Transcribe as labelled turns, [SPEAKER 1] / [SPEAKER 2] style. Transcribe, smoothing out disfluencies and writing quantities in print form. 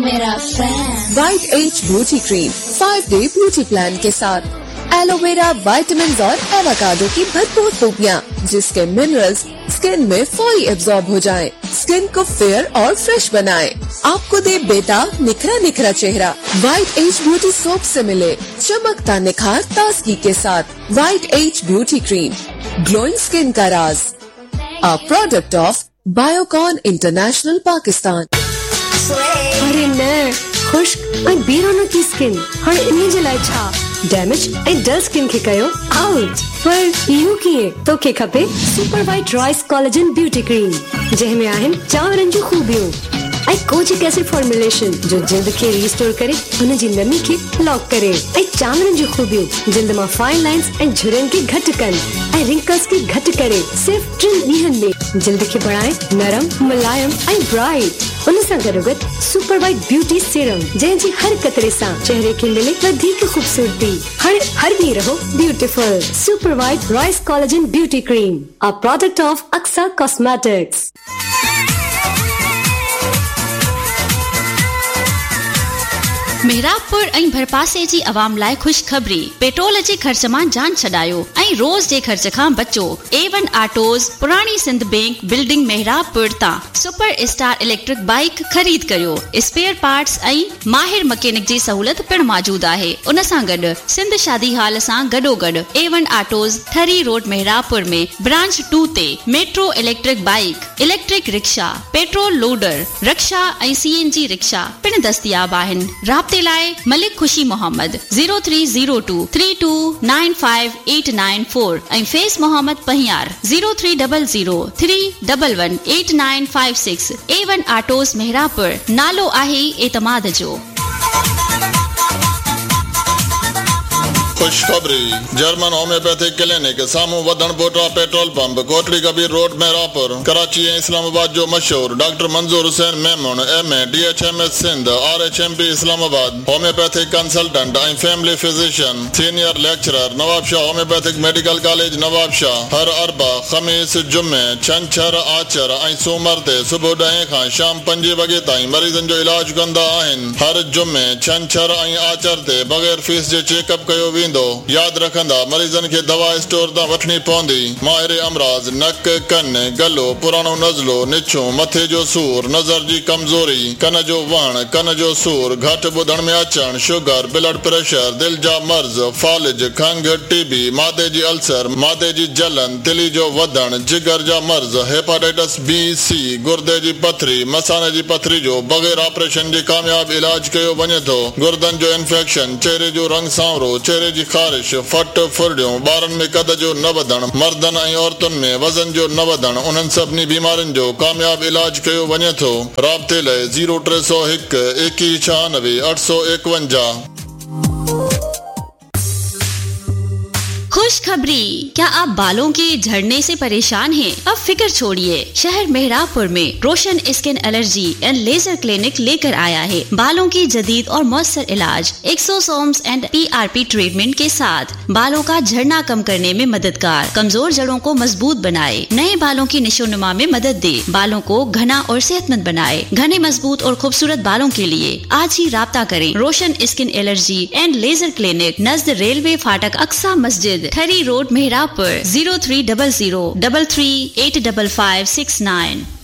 [SPEAKER 1] मेरा fan
[SPEAKER 2] white as beauty cream 5-day beauty plan के साथ एलोवेरा, विटामिन और एवोकाडो की भरपूर खूबियाँ, जिसके मिनरल्स स्किन में फौरी एब्जॉर्ब हो जाएं, स्किन को फेयर और फ्रेश बनाएं, आपको दे बेटा निखरा निखरा चेहरा। वाइट एज ब्यूटी सोप से मिले चमकता निखार ताजगी के साथ। White as beauty cream, glowing skin का राज, a product of Biocon international Pakistan.
[SPEAKER 3] अरे न खुश्क ऐं बीरानो की स्किन हाणे इन जे लाइ छा डैमेज ऐं डल स्किन खे कयो आउट। पर इहो कीअं? तोखे खपे super white rice collagen beauty cream, जंहिंमें आहिनि चांवरनि जूं खूबियूं ऐं कोजिक एसिड फॉर्मुलेशन जो जिल्द खे रीस्टोर करे उन जी नमी खे लॉक करे, ऐं चांवरनि जूं खूबियूं जिल्द मां फाइन लाइंस ऐं झुरियुनि खे घटि कनि ऐं रिंकल्स खे घटि करे सिर्फ 3 ॾींहनि में जिल्द खे बणाए नरम, मुलायम ऐं ब्राइट। उन सां गॾोगॾु सुपर वाइट ब्यूटी सीरम, जंहिंजी हर कतरे सां चेहरे खे मिले वधीक खूबसूरती। हाणे हर ॾींहुं रहो beautiful. Super white rice collagen beauty cream, a product of Aqsa cosmetics.
[SPEAKER 4] मेहराबपुर ऐं भरपासे जी आवाम लाइ ख़ुशख़बरी। पेट्रोल जे ख़र्च मां जान छॾायो ऐं रोज़ जे ख़र्च खां बचो। A1 ऑटोज़, पुराणी सिंध बैंक बिल्डिंग मेहराबपुर तां सुपर स्टार इलेक्ट्रिक बाइक ख़रीद करियो। स्पेयर पार्ट्स ऐं माहिर मैकेनिक जी सहूलत पिण मौजूद आहे। उन सां गॾु सिंध शादी हाल सां गॾोगॾु A1 ऑटोज़ ठरी रोड मेहराबपुर में ब्रांच 2 ते metro electric bike, electric rickshaw, petrol loader, रक्षा ऐं CNG रिक्शा पिण दस्तियाब आहिनि। राब्ते लाइ मलिक खुशी मोहम्मद 0302329589 ऐं फैज़ मोहम्मद पहियार 0300311896। A1 ऑटोज़ मेहराबपुर, नालो आहे एतमाद जो।
[SPEAKER 5] खुशखबरी, जर्मन होम्योपैथिक क्लिनिक सामू वधण बोटा petrol pump, Kotri Kabir road Mehrabpur, Karachi ऐं इस्लामाबाद जो मशहूर डॉक्टर मंजूर Hussain Memon MA DHMS Sindh RHMP Islamabad, homeopathic consultant ऐं family physician, senior lecturer, Nawabshah homeopathic medical college Nawabshah. हर अरबा, खमीस, जुमे, छंछर, आचर ऐं सूमर ते सुबुह 10 खां शाम 5 वॻे ताईं मरीज़नि जो इलाज कंदा आहिनि। हर जुमे, छंछर ऐं आचर ते बग़ैर फीस जे चेकअप कयो वेंदो। याद रखंदा, मरीज़नि खे दवा स्टोर तां वठणी पवंदी। माहिर अमराज, नक, कन, गलो, पुराणो नज़लो, निछो, मथे जो सूर, नज़र जी कमज़ोरी, कन जो वण, कन जो सूर, घटि ॿुधण में अचण, शुगर, ब्लड प्रेशर, दिल जा मर्ज़, फालिज, खंघ, TB, मादे जी अल्सर, मादे जी जलन, तिली जो वधण, जिगर जा मर्ज़, हेपाटाइटिस B, C, गुर्दे जी पथरी, मसाने जी पथरी जो बग़ैर ऑपरेशन जे कामयाब इलाज कयो वञे थो। गुर्दनि जो इंफेक्शन, चेहरे जो रंग सांवरो, चेहरे जी ख़ारिश, फट फुरड़ियूं, ॿारनि में कद जो न वधण, मर्दनि ऐं औरतुनि में वज़न जो न वधण, उन्हनि सभिनी बीमारियुनि जो कामयाब इलाज कयो वञे थो। राब्ते लाइ 0301 2196 851।
[SPEAKER 4] खुशखबरी, क्या आप बालों के झड़ने से परेशान हैं? अब फिक्र छोड़िए, शहर मेहराबपुर में रोशन skin allergy and laser clinic लेकर आया है बालों की जदीद और मौसर इलाज, एक्सोसोम्स एंड PRP ट्रीटमेंट के साथ बालों का झड़ना कम करने में मददगार, कमजोर जड़ों को मजबूत बनाए, नए बालों की नशोनुमा में मदद दे, बालों को घना और सेहतमंद बनाए। घने, मजबूत और खूबसूरत बालों के लिए आज ही राब्ता करें। रोशन skin allergy and laser clinic, Najd railway फाटक, अक्सा मस्जिद, ठरी रोड मेहराबपुर, 0300 33 85569।